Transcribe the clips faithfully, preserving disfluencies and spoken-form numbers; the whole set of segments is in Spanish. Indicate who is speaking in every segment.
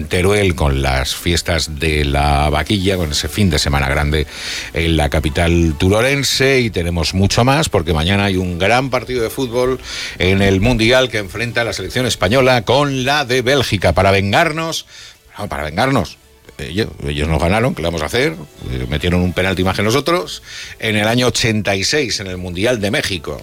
Speaker 1: Teruel con las fiestas de la vaquilla, con ese fin de semana grande en la capital turorense, y tenemos mucho más porque mañana hay un gran partido de fútbol en el Mundial que enfrenta a la selección española con la de Bélgica para vengarnos, no, para vengarnos. Ellos, ellos nos ganaron, ¿qué le vamos a hacer? Metieron un penalti más que nosotros en el año ochenta y seis en el Mundial de México.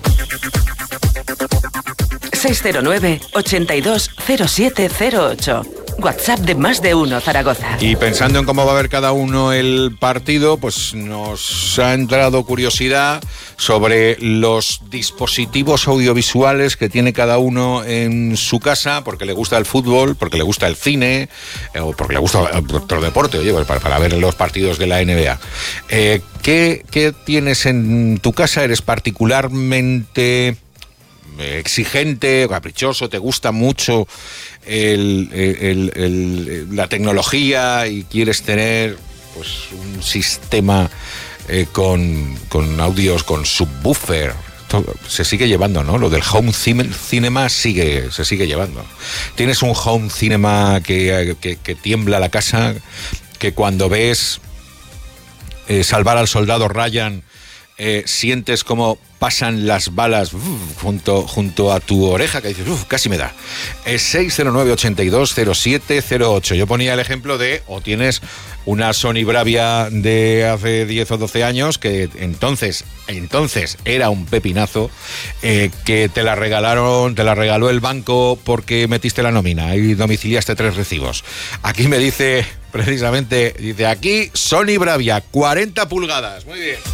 Speaker 2: seis cero nueve, ochenta y dos, cero siete cero ocho. WhatsApp de Más de Uno Zaragoza.
Speaker 1: Y pensando en cómo va a ver cada uno el partido, pues nos ha entrado curiosidad sobre los dispositivos audiovisuales que tiene cada uno en su casa, porque le gusta el fútbol, porque le gusta el cine, o porque le gusta otro deporte, oye, para, para ver los partidos de la N B A. Eh, ¿qué, ¿Qué tienes en tu casa? ¿Eres particularmente exigente o caprichoso? ¿Te gusta mucho el, el, el, el, la tecnología y quieres tener pues un sistema eh, con, con audios, con subwoofer? Todo, se sigue llevando, ¿no? Lo del home cinema sigue, se sigue llevando. ¿Tienes un home cinema que, que, que tiembla la casa, que cuando ves eh, Salvar al Soldado Ryan Eh, sientes como pasan las balas uf, junto, junto a tu oreja, que dices, uff, casi me da? Es seis cero nueve, ochenta y dos, cero siete cero ocho. Yo ponía el ejemplo de, o tienes una Sony Bravia de hace diez o doce años, que entonces, entonces era un pepinazo, eh, que te la regalaron, te la regaló el banco porque metiste la nómina y domiciliaste tres recibos. Aquí me dice, precisamente, dice aquí, Sony Bravia, cuarenta pulgadas. Muy bien.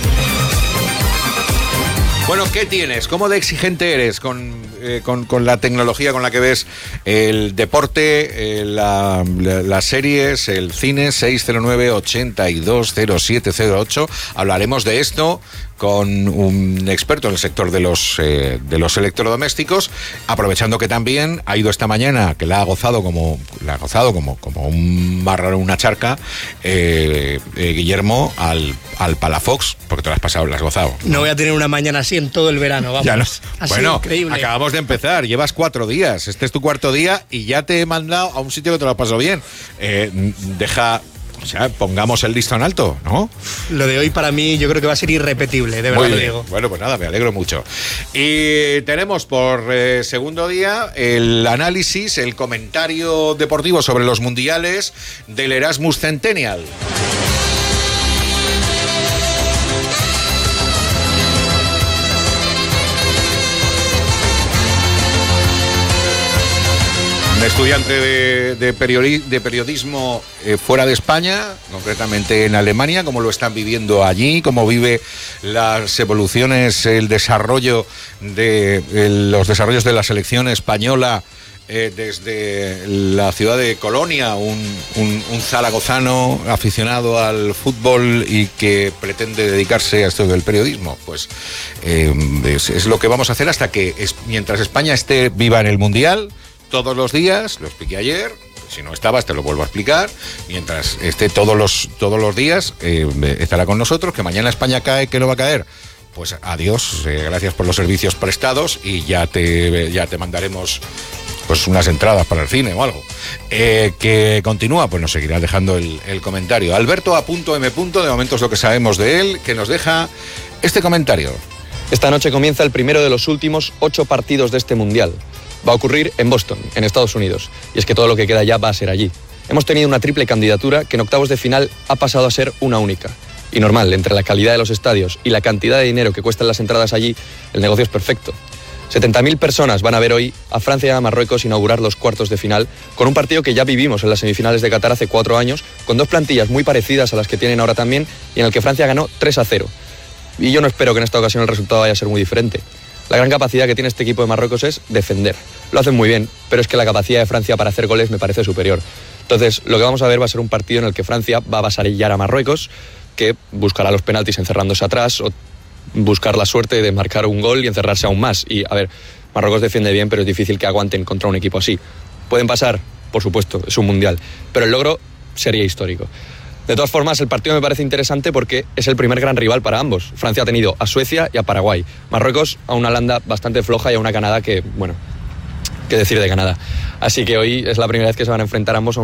Speaker 1: Bueno, ¿qué tienes? ¿Cómo de exigente eres con, eh, con, con la tecnología con la que ves el deporte, eh, la, la, las series, el cine? Seis cero nueve, ochenta y dos, cero siete cero ocho. Hablaremos de esto con un experto en el sector de los eh, de los electrodomésticos, aprovechando que también ha ido esta mañana, que la ha gozado como la ha gozado como, como un marrano, una charca, eh, eh, Guillermo, al, al Palafox, porque te lo has pasado, lo has gozado.
Speaker 3: No, no voy a tener una mañana así en todo el verano, vamos. Ya no.
Speaker 1: Ha bueno, increíble. Acabamos de empezar, llevas cuatro días, este es tu cuarto día y ya te he mandado a un sitio que te lo has pasado bien. Eh, deja... O sea, pongamos el listón alto, ¿no?
Speaker 3: Lo de hoy para mí yo creo que va a ser irrepetible, de verdad lo digo.
Speaker 1: Bueno, pues nada, me alegro mucho. Y tenemos por eh, segundo día el análisis, el comentario deportivo sobre los mundiales del Erasmus Centennial. Un estudiante de, de, periodi, de periodismo eh, fuera de España, concretamente en Alemania, cómo lo están viviendo allí, cómo vive las evoluciones, el desarrollo de el, los desarrollos de la selección española eh, desde la ciudad de Colonia, un, un, un zaragozano aficionado al fútbol y que pretende dedicarse a esto del periodismo. Pues eh, es, es lo que vamos a hacer hasta que, es, mientras España esté viva en el Mundial, todos los días, lo expliqué ayer, si no estabas te lo vuelvo a explicar, mientras esté todos los, todos los días, eh, estará con nosotros, que mañana España cae, que no va a caer. Pues adiós, eh, gracias por los servicios prestados y ya te, ya te mandaremos pues unas entradas para el cine o algo. Eh, que continúa, pues nos seguirá dejando el, el comentario. Alberto A. M. De momento es lo que sabemos de él, que nos deja este comentario.
Speaker 4: Esta noche comienza el primero de los últimos ocho partidos de este Mundial. Va a ocurrir en Boston, en Estados Unidos. Y es que todo lo que queda ya va a ser allí. Hemos tenido una triple candidatura que en octavos de final ha pasado a ser una única. Y normal, entre la calidad de los estadios y la cantidad de dinero que cuestan las entradas allí, el negocio es perfecto. setenta mil personas van a ver hoy a Francia y a Marruecos inaugurar los cuartos de final con un partido que ya vivimos en las semifinales de Qatar hace cuatro años, con dos plantillas muy parecidas a las que tienen ahora también y en el que Francia ganó tres a cero. Y yo no espero que en esta ocasión el resultado vaya a ser muy diferente. La gran capacidad que tiene este equipo de Marruecos es defender. Lo hacen muy bien, pero es que la capacidad de Francia para hacer goles me parece superior. Entonces, lo que vamos a ver va a ser un partido en el que Francia va a avasallar a Marruecos, que buscará los penaltis encerrándose atrás o buscar la suerte de marcar un gol y encerrarse aún más. Y, a ver, Marruecos defiende bien, pero es difícil que aguanten contra un equipo así. ¿Pueden pasar? Por supuesto, es un mundial. Pero el logro sería histórico. De todas formas, el partido me parece interesante porque es el primer gran rival para ambos. Francia ha tenido a Suecia y a Paraguay. Marruecos a una Holanda bastante floja y a una Canadá que, bueno, qué decir de Canadá. Así que hoy es la primera vez que se van a enfrentar ambos a